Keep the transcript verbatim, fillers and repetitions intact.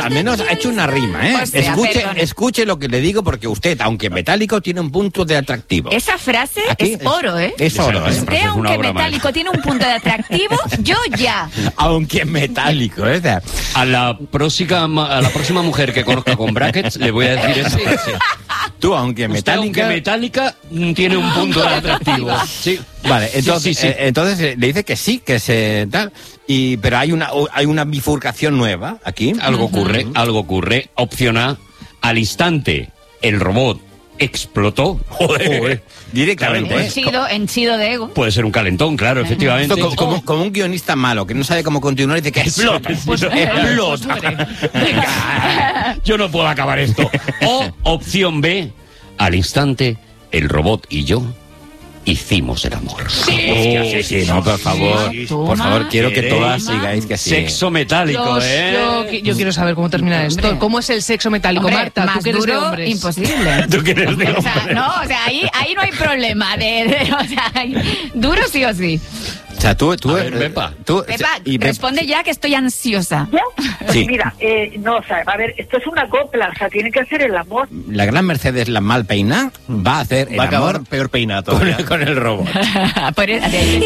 al menos ha hecho una rima, ¿eh? O sea, escuche, perdón. escuche lo que le digo, porque usted, aunque metálico, tiene un punto de atractivo. Esa frase Aquí es oro, ¿eh? Es oro, ¿eh? Usted, aunque metálico, tiene un punto de atractivo, yo ya. Aunque metálico, ¿eh? A la próxima, a la próxima mujer que conozca con brackets le voy a decir eso. Tú, aunque Usted, metálica... aunque metálica, tiene un punto de atractivo. Sí. Vale, entonces, sí, sí, sí. eh, entonces eh, le dice que sí, que se tal, y pero hay una hay una bifurcación nueva aquí. Algo ocurre, uh-huh. algo ocurre. Opción A, al instante el robot explotó. Joder, Joder. Directamente. Claro, henchido, henchido de ego. Puede ser un calentón, claro, efectivamente. Esto, como, como, como un guionista malo que no sabe cómo continuar y dice que explota. Pues, explota. Yo no puedo acabar esto. O opción B, al instante el robot y yo hicimos el amor. Sí, oh, sí, sí, no, por favor, sí, por favor, quiero que todas sigáis que sí. Sexo metálico, Los, ¿eh? Yo, yo quiero saber cómo termina esto. Hombre. ¿Cómo es el sexo metálico, Hombre, Marta? más tú que eres duro, de hombres. imposible. Tú que eres de O sea, hombres. no, o sea, ahí, ahí no hay problema. De, de, o sea, duro sí o sí. O sea, tú, tú, A ver, eh, Pepa. tú, Pepa, y Pe- responde ya que estoy ansiosa. ¿Ya? Sí. Mira, eh, no, o sea, a ver, esto es una copla, o sea, tiene que hacer el amor. la gran Mercedes, la mal peina, va a hacer el Va a acabar amor peor peinado con, todavía. con el robot. Por- de-